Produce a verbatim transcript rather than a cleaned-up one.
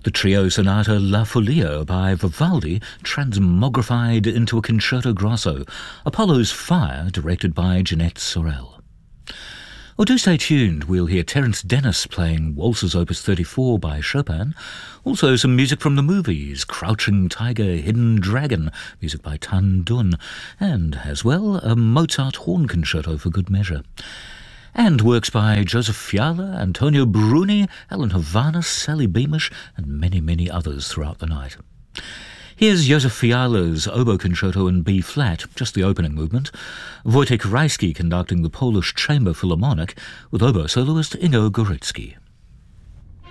The trio sonata La Follia by Vivaldi transmogrified into a concerto grosso, Apollo's Fire, directed by Jeanette Sorel. Or do stay tuned, we'll hear Terence Dennis playing Waltzes Opus thirty-four by Chopin, also some music from the movies, Crouching Tiger, Hidden Dragon, music by Tan Dun, and, as well, a Mozart horn concerto for good measure. And works by Joseph Fiala, Antonio Bruni, Alan Havanas, Sally Beamish, and many, many others throughout the night. Here's Joseph Fiala's Oboe Concerto in B-flat, just the opening movement, Wojtek Rajski conducting the Polish Chamber Philharmonic with oboe soloist Ingo Gorecki.